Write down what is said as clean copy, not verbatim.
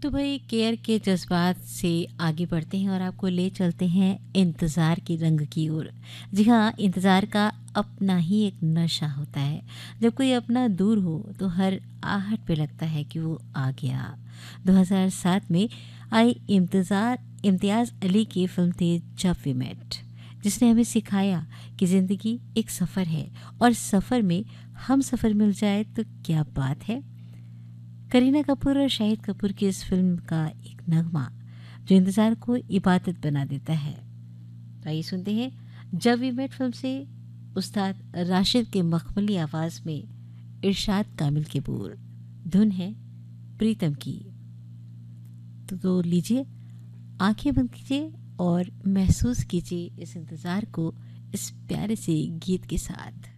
तो भाई केयर के जज्बात से आगे बढ़ते हैं और आपको ले चलते हैं इंतज़ार के रंग की ओर। जी हाँ, इंतज़ार का अपना ही एक नशा होता है। जब कोई अपना दूर हो तो हर आहट पे लगता है कि वो आ गया। 2007 में आई इम्तियाज़ अली की फ़िल्म थी जब वी मेट, जिसने हमें सिखाया कि ज़िंदगी एक सफ़र है और सफ़र में हम सफ़र मिल जाए तो क्या बात है। करीना कपूर और शाहिद कपूर की इस फिल्म का एक नगमा जो इंतज़ार को इबादत बना देता है। तो आइए सुनते हैं जब वी मेट फिल्म से उस्ताद राशिद के मखमली आवाज़ में इरशाद कामिल के बोल। धुन है प्रीतम की। तो लीजिए, आंखें बंद कीजिए और महसूस कीजिए इस इंतज़ार को इस प्यारे से गीत के साथ।